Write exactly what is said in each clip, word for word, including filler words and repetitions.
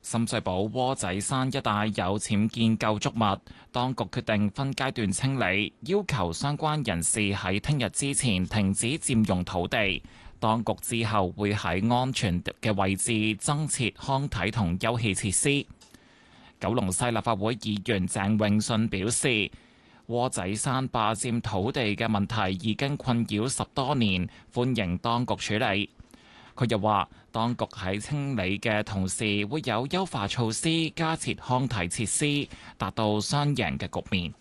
深水埗窩仔山一帶有僭建構築物，當局決定分階段清理，要求相關人士喺聽日之前停止佔用土地。當局之後會喺安全嘅位置增設康體同休憩設施。九龍西立法會議員鄭泳舜表示，窩仔山霸佔土地嘅問題已經困擾十多年，歡迎當局處理。佢又話，當局喺清理嘅同時，會有優化措施，加設康體設施，達到雙贏嘅局面。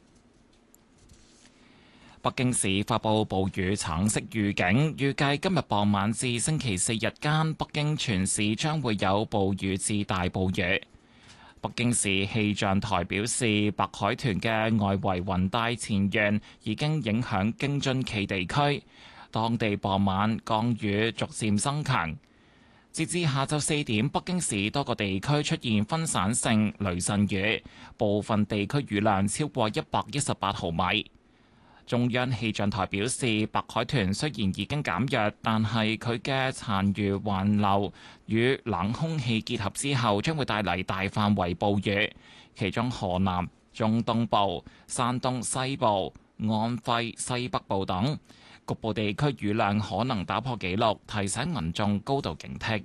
北京市發布暴雨橙色預警，預計今日傍晚至星期四日間，北京全市將會有暴雨至大暴雨。北京市氣象台表示，白海豚嘅外圍雲帶前緣已經影響京津冀地區。當地傍晚降雨逐漸增強，截至下晝四點，北京市多個地區出現分散性雷陣雨，部分地區雨量超過一百一十八毫米。中央氣象台表示，白海豚雖然已經減弱，但係佢嘅殘餘環流與冷空氣結合之後，將會帶嚟大範圍暴雨，其中河南、中東部、山東西部、安徽西北部等局部地區雨量可能打破紀錄，提醒民眾高度警惕。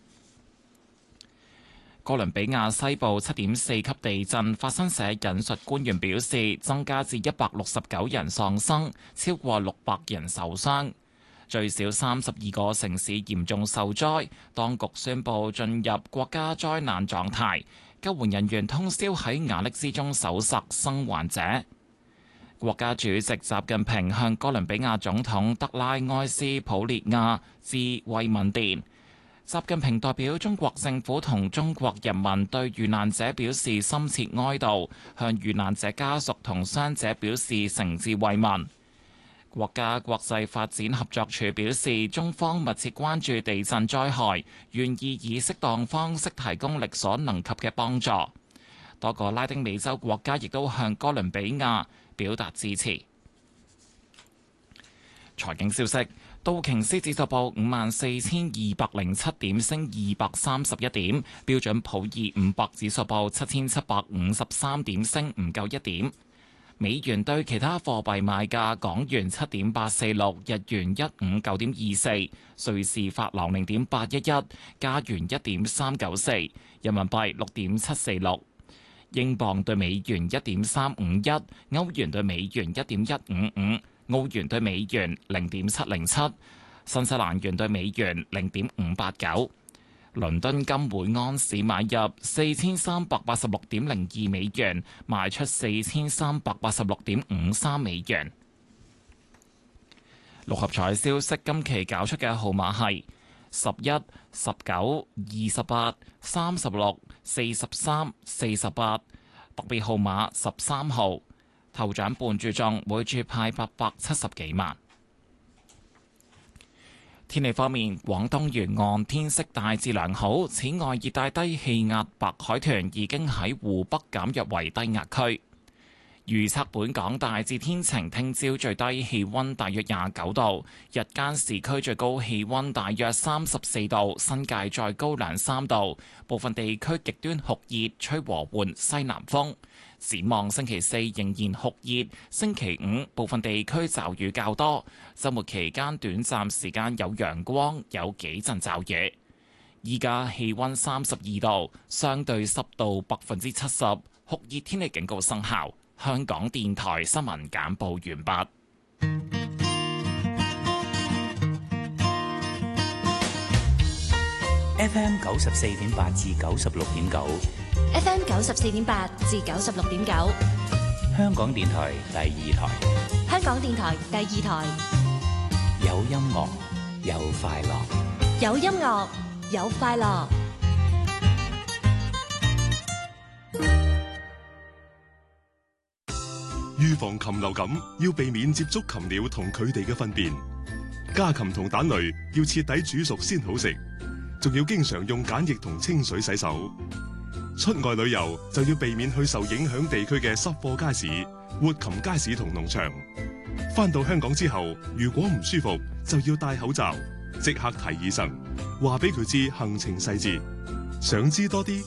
哥倫比亞西部七點四級地震，法新社引述官員表示，增加至一百六十九人喪生，超過六百人受傷，最少三十二個城市嚴重受災。當局宣布進入國家災難狀態，救援人員通宵喺瓦礫之中搜索生還者。國家主席習近平向哥倫比亞總統德拉埃斯普列亞致慰問電。習近平代表中國政府同中國人民對遇難者表示深切哀悼，向遇難者家屬同傷者表示誠摯慰問。國家國際發展合作署表示，中方密切關注地震災害，願意以適當方式提供力所能及嘅幫助。多個拉丁美洲國家亦都向哥倫比亞表達支持。財經消息，道瓊斯指數報五萬四千二百零七點，升二百三十一點；標準普爾五百指數報七千七百五十三點，升唔夠一點。美元對其他貨幣賣價：港元七點八四六，日元一五九點二四，瑞士法郎零點八一一，加元一點三九四，人民幣六點七四六。英鎊對美元一點三五一，歐元對美元一點一五五，澳元對美元零點七零七，新西蘭元對美元零點五八九。倫敦金每安士買入四千三百八十六點零二美元，賣出四千三百八十六點五三美元。六合彩消息，今期搞出嘅號碼係十一、十九、二十八、三十六、四十三、四十八，特別號碼十三號，頭獎半注中，每注派八百七十幾萬。天氣方面，廣東沿岸天色大致良好，此外熱帶低氣壓白海豚已經喺湖北減弱為低壓區。預測本港大致天晴，聽朝最低氣溫大約廿九度，日間市區最高氣溫大約三十四度，新界再高兩三度。部分地區極端酷熱，吹和緩西南風。展望星期四仍然酷熱，星期五部分地區驟雨較多，週末期間短暫時間有陽光，有幾陣驟雨。依家氣溫三十二度，相對濕度百分之七十，酷熱天氣警告生效。香港電台新聞簡報完畢。 F M 九十四點八至九十六點九 ，F M 九十四點八至九十六點九， 香港電台第二台， 香港電台第二台， 有音樂，有快樂， 有音樂，有快樂。 預防禽流感，要避免接觸禽鳥同佢哋嘅糞便。家禽同蛋類要徹底煮熟先好食，仲要經常用梘液同清水洗手。出外旅遊就要避免去受影響地區嘅濕貨街市、活禽街市同農場。返到香港之後，如果唔舒服，就要戴口罩，即刻睇醫生，話俾佢知行程細節。想知多啲，